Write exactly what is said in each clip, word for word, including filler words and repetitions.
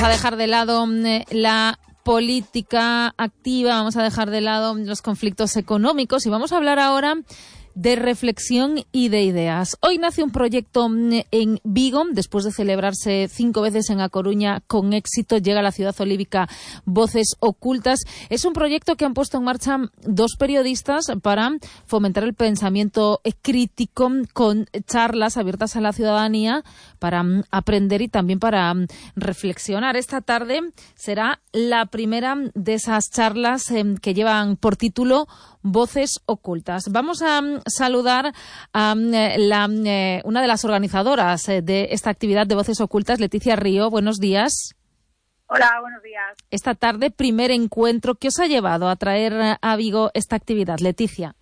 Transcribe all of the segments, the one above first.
a dejar de lado eh, la política activa, vamos a dejar de lado los conflictos económicos y vamos a hablar ahora de reflexión y de ideas. Hoy nace un proyecto en Vigo, después de celebrarse cinco veces en A Coruña con éxito, llega a la ciudad olívica Voces Ocultas. Es un proyecto que han puesto en marcha dos periodistas para fomentar el pensamiento crítico con charlas abiertas a la ciudadanía para aprender y también para reflexionar. Esta tarde será la primera de esas charlas que llevan por título Voces Ocultas. Vamos a saludar a la, una de las organizadoras de esta actividad de Voces Ocultas, Leticia Río. Buenos días. Hola, buenos días. Esta tarde, primer encuentro. ¿Qué os ha llevado a traer a Vigo esta actividad, Leticia?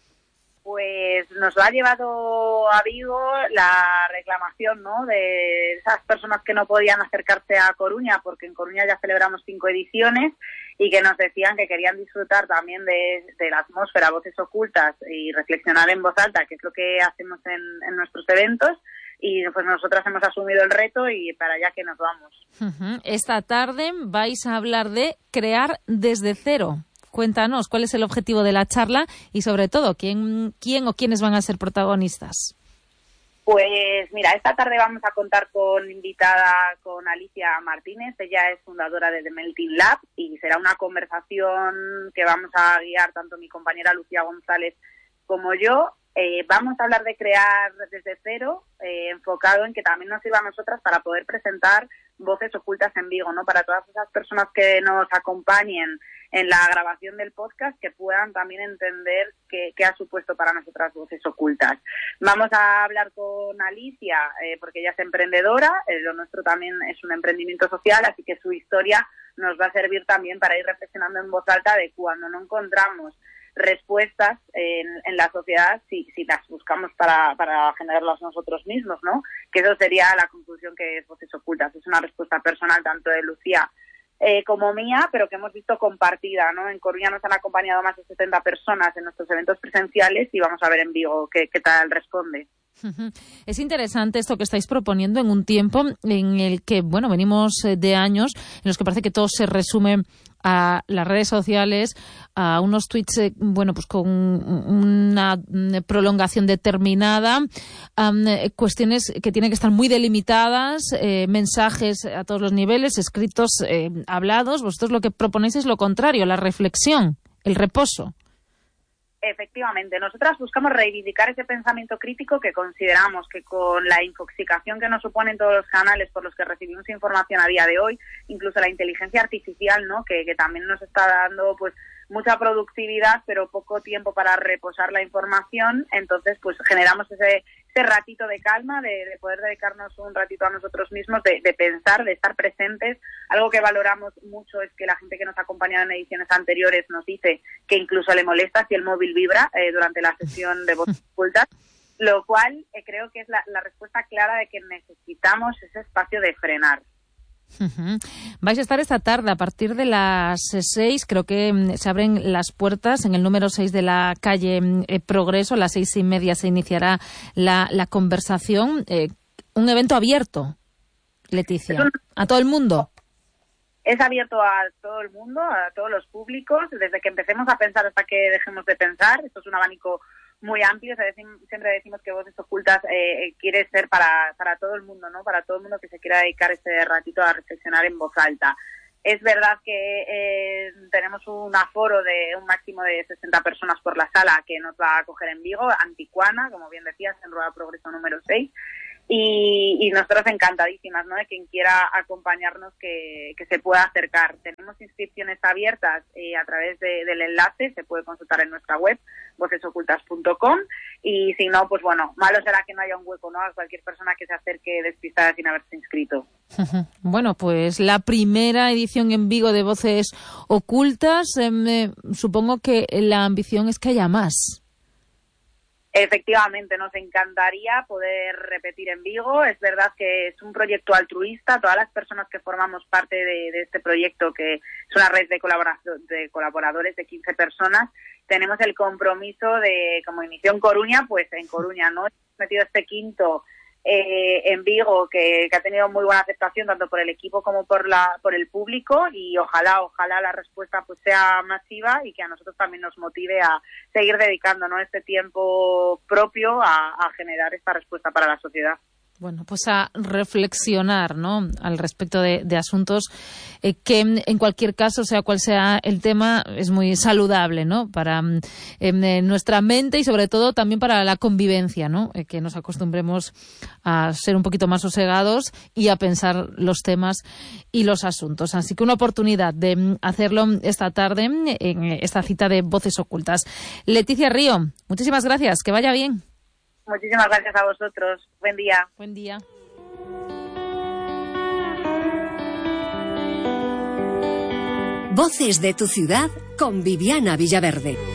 Pues nos lo ha llevado a Vigo la reclamación, ¿no?, de esas personas que no podían acercarse a Coruña, porque en Coruña ya celebramos cinco ediciones y que nos decían que querían disfrutar también de, de la atmósfera, Voces Ocultas y reflexionar en voz alta, que es lo que hacemos en, en nuestros eventos. Y pues nosotras hemos asumido el reto y para allá que nos vamos. Uh-huh. Esta tarde vais a hablar de crear desde cero. Cuéntanos cuál es el objetivo de la charla y, sobre todo, quién, quién o quiénes van a ser protagonistas. Pues mira, esta tarde vamos a contar con invitada con Alicia Martínez. Ella es fundadora de The Melting Lab y será una conversación que vamos a guiar tanto mi compañera Lucía González como yo. Eh, vamos a hablar de crear desde cero, eh, enfocado en que también nos sirva a nosotras para poder presentar Voces Ocultas en Vigo, ¿no? Para todas esas personas que nos acompañen en la grabación del podcast, que puedan también entender qué, qué ha supuesto para nosotras Voces Ocultas. Vamos a hablar con Alicia, eh, porque ella es emprendedora, eh, lo nuestro también es un emprendimiento social, así que su historia nos va a servir también para ir reflexionando en voz alta de cuando no encontramos respuestas en, en la sociedad, si, si las buscamos para, para generarlas nosotros mismos, ¿no? Que eso sería la conclusión que es Voces Ocultas. Es una respuesta personal tanto de Lucía eh, como mía, pero que hemos visto compartida, ¿no? En Coruña nos han acompañado más de setenta personas en nuestros eventos presenciales y vamos a ver en Vigo qué, qué tal responde. Es interesante esto que estáis proponiendo en un tiempo en el que, bueno, venimos de años en los que parece que todo se resume a las redes sociales, a unos tweets, eh, bueno, pues con una prolongación determinada, um, cuestiones que tienen que estar muy delimitadas, eh, mensajes a todos los niveles, escritos, eh, hablados. Vosotros lo que proponéis es lo contrario, la reflexión, el reposo. Efectivamente, nosotras buscamos reivindicar ese pensamiento crítico que consideramos que con la infoxicación que nos suponen todos los canales por los que recibimos información a día de hoy, incluso la inteligencia artificial, ¿no?, que, que también nos está dando pues mucha productividad pero poco tiempo para reposar la información, entonces pues generamos ese, ese ratito de calma, de, de poder dedicarnos un ratito a nosotros mismos, de, de pensar, de estar presentes. Algo que valoramos mucho es que la gente que nos ha acompañado en ediciones anteriores nos dice que incluso le molesta si el móvil vibra eh, durante la sesión de Voces Ocultas, lo cual eh, creo que es la, la respuesta clara de que necesitamos ese espacio de frenar. Uh-huh. Vais a estar esta tarde a partir de las seis, creo que se abren las puertas en el número seis de la calle eh, Progreso. A las seis y media se iniciará la, la conversación. Eh, un evento abierto, Leticia, un... a todo el mundo. Es abierto a todo el mundo, a todos los públicos, desde que empecemos a pensar hasta que dejemos de pensar. Esto es un abanico muy amplio. O sea, decim, siempre decimos que Voces Ocultas eh, quiere ser para, para todo el mundo, ¿no? Para todo el mundo que se quiera dedicar este ratito a reflexionar en voz alta. Es verdad que eh, tenemos un aforo de un máximo de sesenta personas por la sala que nos va a acoger en Vigo, Anticuana, como bien decías, en Rueda Progreso número seis. Y, y nosotros encantadísimas, ¿no?, de quien quiera acompañarnos que, que se pueda acercar. Tenemos inscripciones abiertas eh, a través de, del enlace, se puede consultar en nuestra web, voces ocultas punto com, y si no, pues bueno, malo será que no haya un hueco, ¿no?, a cualquier persona que se acerque despistada sin haberse inscrito. Bueno, pues la primera edición en Vigo de Voces Ocultas, eh, me, supongo que la ambición es que haya más. Efectivamente, nos encantaría poder repetir en Vigo. Es verdad que es un proyecto altruista. Todas las personas que formamos parte de, de este proyecto, que es una red de, colabora- de colaboradores de quince personas, tenemos el compromiso de, como inició en Coruña, pues en Coruña, ¿no? Hemos metido este quinto eh, en Vigo que, que ha tenido muy buena aceptación tanto por el equipo como por la por el público, y ojalá ojalá la respuesta pues sea masiva y que a nosotros también nos motive a seguir dedicando, ¿no?, este tiempo propio a, a generar esta respuesta para la sociedad. Bueno, pues a reflexionar, ¿no?, al respecto de, de asuntos eh, que en cualquier caso, sea cual sea el tema, es muy saludable, ¿no?, para eh, nuestra mente y sobre todo también para la convivencia, ¿no?, eh, que nos acostumbremos a ser un poquito más sosegados y a pensar los temas y los asuntos. Así que una oportunidad de hacerlo esta tarde en esta cita de Voces Ocultas. Leticia Río, muchísimas gracias, que vaya bien. Muchísimas gracias a vosotros. Buen día. Buen día. Voces de tu ciudad con Viviana Villaverde.